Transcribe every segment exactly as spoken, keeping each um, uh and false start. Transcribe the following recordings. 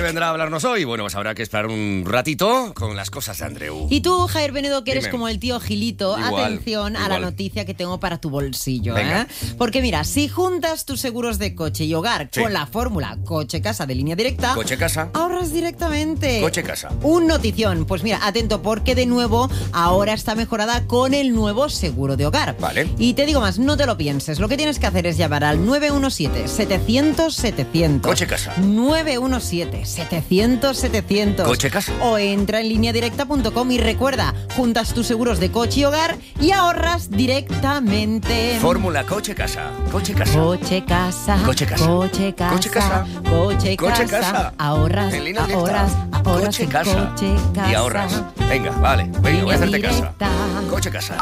vendrá a hablarnos hoy? Bueno, pues habrá que esperar un ratito con las cosas de Andreu. Y tú, Javier Penedo, que eres Dime. como el tío Gilito, Igual, atención igual. a la noticia que tengo para tu bolsillo. Venga. ¿eh? Porque mira, si juntas tus seguros de coche y hogar Sí. con la fórmula coche-casa de Línea Directa, Coche-casa. ahorras directamente. Coche-casa. Un notición. Pues mira, atento, porque de nuevo ahora está mejorada con el nuevo seguro de hogar. Vale. Y te digo más, no te lo pienses. Lo que tienes que hacer es llamar al nueve uno siete, setecientos, setecientos. Coche-casa. nueve uno siete, setecientos, setecientos. Coche-casa. O entra en línea directa punto com y recuerda, juntas tus seguros de coche y hogar y ahorras directamente. Fórmula coche-casa. Coche-casa. Coche-casa. Coche-casa. Coche-casa. Coche-casa. Coche-casa. Coche-casa. Ahorras, En línea directa. ahorras, ahorras en Coche-casa. coche-casa. Y ahorras. Venga, vale. Venga, voy a Línea hacerte casa. directa. Coche-casa.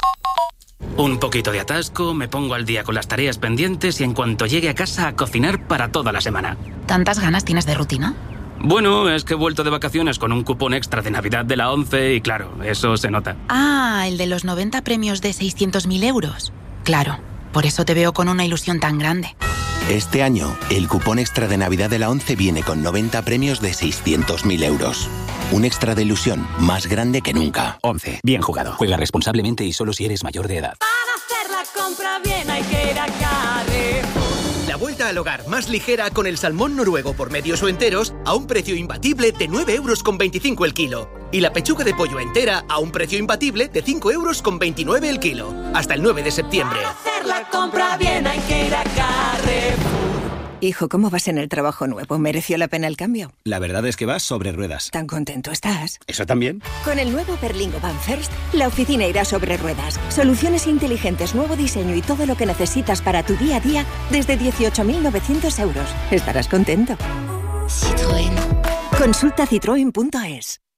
Un poquito de atasco, me pongo al día con las tareas pendientes y en cuanto llegue a casa a cocinar para toda la semana. ¿Tantas ganas tienes de rutina? Bueno, es que he vuelto de vacaciones con un cupón extra de Navidad de la ONCE y claro, eso se nota. Ah, el de los noventa premios de seiscientos mil euros. Claro, por eso te veo con una ilusión tan grande. Este año, el cupón extra de Navidad de la ONCE viene con noventa premios de seiscientos mil euros. Un extra de ilusión más grande que nunca. once. Bien jugado. Juega responsablemente y solo si eres mayor de edad. Para hacer la compra bien hay que ir a Carrefour. La vuelta al hogar más ligera con el salmón noruego por medios o enteros a un precio imbatible de nueve euros con veinticinco el kilo. Y la pechuga de pollo entera a un precio imbatible de cinco euros con veintinueve el kilo. Hasta el nueve de septiembre. Para hacer la compra bien hay que ir a Carrefour. Hijo, ¿cómo vas en el trabajo nuevo? ¿Mereció la pena el cambio? La verdad es que vas sobre ruedas. ¿Tan contento estás? ¿Eso también? Con el nuevo Berlingo Van First, la oficina irá sobre ruedas. Soluciones inteligentes, nuevo diseño y todo lo que necesitas para tu día a día desde dieciocho mil novecientos euros. Estarás contento. Citroën. Consulta citroen punto es.